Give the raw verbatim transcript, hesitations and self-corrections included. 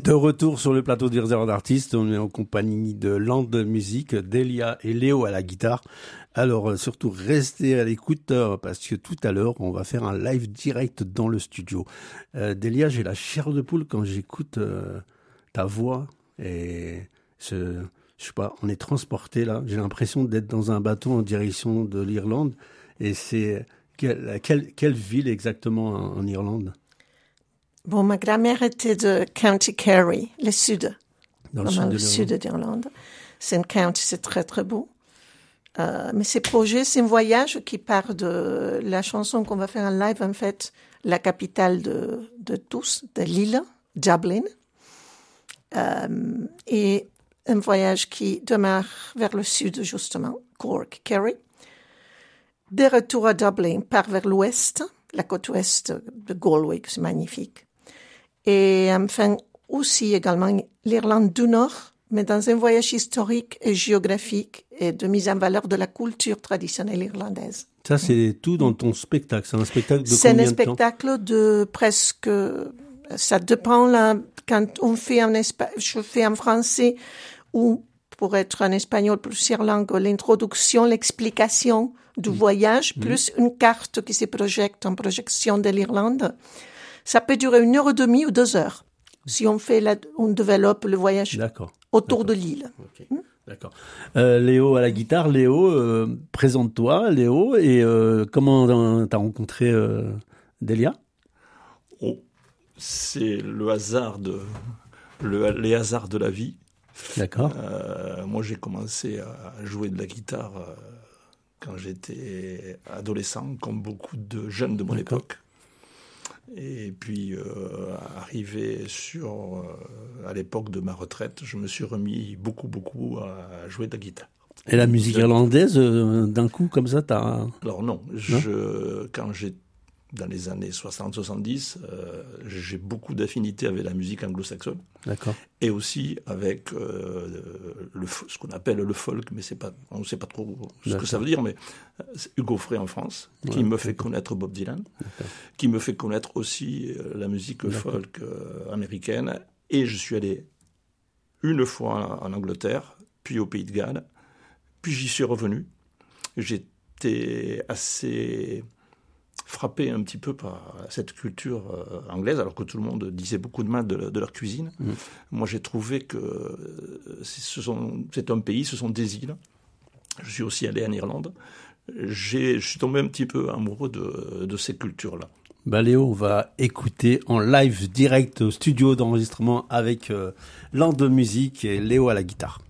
De retour sur le plateau du réservoir d'artistes, on est en compagnie de Land Music, Delia et Léo à la guitare. Alors euh, surtout restez à l'écoute euh, parce que tout à l'heure on va faire un live direct dans le studio. Euh, Delia, j'ai la chair de poule quand j'écoute euh, ta voix et ce, je sais pas, on est transporté là. J'ai l'impression d'être dans un bateau en direction de l'Irlande. Et c'est quelle, quelle, quelle ville exactement en, en Irlande? Bon, ma grand-mère était de County Kerry, le sud, dans le, sud, le sud d'Irlande. C'est un county, c'est très très beau. Euh, mais ces projets, c'est un voyage qui part de la chanson qu'on va faire en live, en fait, la capitale de, de tous, de l'île, Dublin. Euh, et un voyage qui démarre vers le sud, justement, Cork, Kerry. De retour à Dublin, part vers l'ouest, la côte ouest de Galway, c'est magnifique. Et enfin, aussi également l'Irlande du Nord, mais dans un voyage historique et géographique et de mise en valeur de la culture traditionnelle irlandaise. Ça, c'est tout dans ton spectacle. C'est un spectacle de c'est combien un de temps? C'est un spectacle de presque... Ça dépend, là, quand on fait en espagnol, je fais en français, ou pour être en espagnol, plusieurs langues, l'introduction, l'explication du mmh. voyage, mmh. plus une carte qui se projette en projection de l'Irlande. Ça peut durer une heure et demie ou deux heures. Si on fait la, on développe le voyage D'accord. autour D'accord. de l'île. Okay. Mmh. D'accord. Euh, Léo à la guitare. Léo, euh, présente-toi, Léo, et euh, comment t'as rencontré euh, Delia? Oh, c'est le hasard de, le, les hasards de la vie. D'accord. Euh, moi, j'ai commencé à jouer de la guitare euh, quand j'étais adolescent, comme beaucoup de jeunes de mon D'accord. époque. Et puis, euh, arrivé sur, euh, à l'époque de ma retraite, je me suis remis beaucoup, beaucoup à jouer de la guitare. Et la musique irlandaise, euh, d'un coup, comme ça, t'as... Alors non, je, quand j'ai, dans les années soixante soixante-dix, euh, j'ai beaucoup d'affinité avec la musique anglo-saxonne. D'accord. Et aussi avec euh, le, ce qu'on appelle le folk, mais c'est pas, on ne sait pas trop ce D'accord. que ça veut dire, mais c'est Hugo Frey en France, qui ouais, me fait connaître Bob Dylan, D'accord. qui me fait connaître aussi euh, la musique D'accord. folk euh, américaine. Et je suis allé une fois en Angleterre, puis au Pays de Galles, puis j'y suis revenu. J'étais assez frappé un petit peu par cette culture euh, anglaise, alors que tout le monde disait beaucoup de mal de, de leur cuisine. Mmh. Moi, j'ai trouvé que euh, ce sont, c'est un pays, ce sont des îles. Je suis aussi allé en Irlande. J'ai, je suis tombé un petit peu amoureux de, de ces cultures-là. Bah Léo, on va écouter en live direct au studio d'enregistrement avec euh, Land Music et Léo à la guitare.